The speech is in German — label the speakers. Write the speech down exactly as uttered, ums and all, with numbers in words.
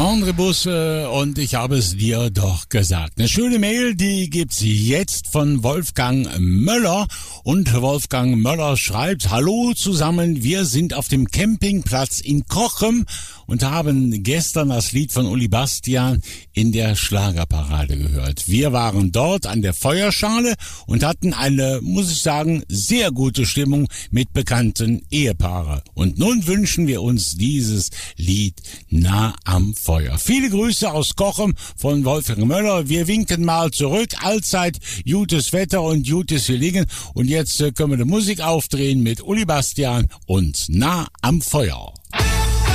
Speaker 1: André Busse, und ich habe es dir doch gesagt. Eine schöne Mail, die gibt's jetzt von Wolfgang Möller. Und Wolfgang Möller schreibt: Hallo zusammen, wir sind auf dem Campingplatz in Cochem und haben gestern das Lied von Uli Bastian in der Schlagerparade gehört. Wir waren dort an der Feuerschale und hatten eine, muss ich sagen, sehr gute Stimmung mit bekannten Ehepaare. Und nun wünschen wir uns dieses Lied Nah am Feuer. Viele Grüße aus Cochem von Wolfgang Möller. Wir winken mal zurück. Allzeit gutes Wetter und gutes Gelingen. Und jetzt können wir die Musik aufdrehen mit Uli Bastian und Nah am Feuer.